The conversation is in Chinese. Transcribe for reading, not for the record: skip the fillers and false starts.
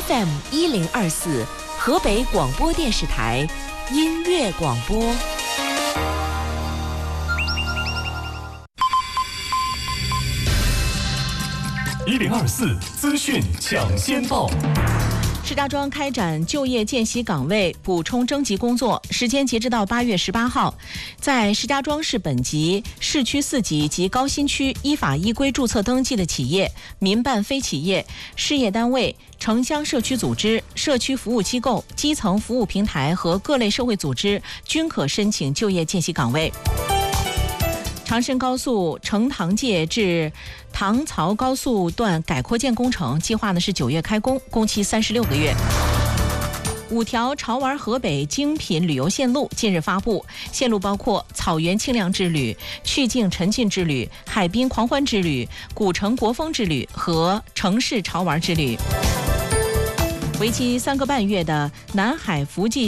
FM1024，河北广播电视台音乐广播。 1024资讯抢先报。 石家庄开展就业见习岗位补充征集工作，时间截止到8月18号，在石家庄市本级、市区4级及高新区依法依规注册登记的企业、民办非企业、事业单位、城乡社区组织、社区服务机构、基层服务平台和各类社会组织均可申请就业见习岗位。长深高速成塘界至唐曹高速段改扩建工程计划是9月开工，工期36个月。5条潮玩河北精品旅游线路近日发布，线路包括草原清凉之旅、趣境沉浸之旅、海滨狂欢之旅、古城国风之旅和城市潮玩之旅。为期3个半月的南海福记